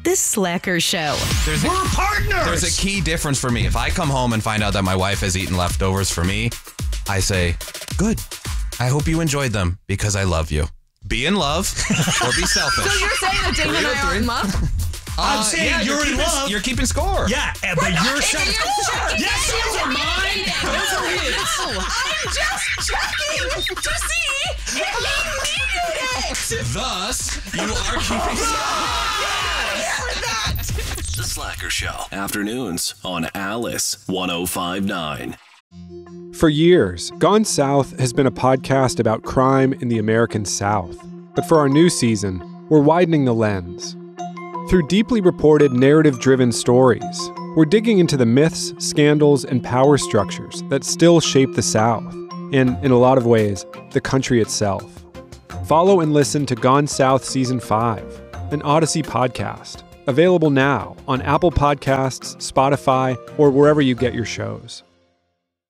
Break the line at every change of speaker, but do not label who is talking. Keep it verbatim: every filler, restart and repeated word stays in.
The Slacker Show.
There's a,
We're partners!
There's a key difference for me. If I come home and find out that my wife has eaten leftovers for me, I say, good. I hope you enjoyed them because I love you. Be in love or be selfish.
So you're saying that Dave and I are in love?
I'm saying
yeah,
you're,
you're
in
keeping,
love.
You're keeping score.
Yeah, and- but you're selfish. Yes, those are mine. Those are his.
I'm just checking to see if he needed it.
Thus, you are keeping score.
The Slacker Show. Afternoons on Alice one oh five point nine.
For years, Gone South has been a podcast about crime in the American South. But for our new season, we're widening the lens. Through deeply reported, narrative-driven stories, we're digging into the myths, scandals, and power structures that still shape the South, and, in a lot of ways, the country itself. Follow and listen to Gone South Season five, an Odyssey podcast, available now on Apple Podcasts, Spotify, or wherever you get your shows.